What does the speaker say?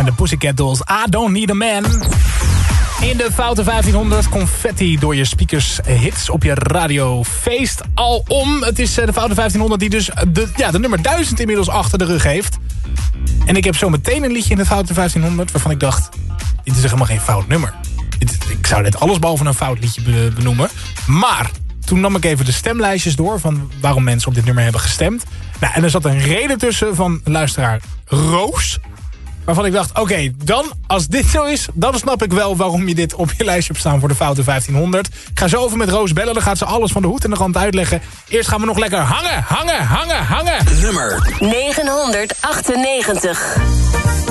en de Pussycat Dolls. I Don't Need a Man. In de Foute 1500 confetti door je speakers, hits op je radio. Feest alom. Het is de Foute 1500 die dus de nummer 1000 inmiddels achter de rug heeft. En ik heb zo meteen een liedje in de Foute 1500 waarvan ik dacht, dit is helemaal geen fout nummer. Ik zou dit allesbehalve een fout liedje benoemen. Maar toen nam ik even de stemlijstjes door van waarom mensen op dit nummer hebben gestemd. Nou, en er zat een reden tussen van luisteraar Roos. Waarvan ik dacht, oké, dan als dit zo is, dan snap ik wel waarom je dit op je lijstje hebt staan voor de Foute 1500. Ik ga zo even met Roos bellen, dan gaat ze alles van de hoed en de rand uitleggen. Eerst gaan we nog lekker hangen. Nummer 998.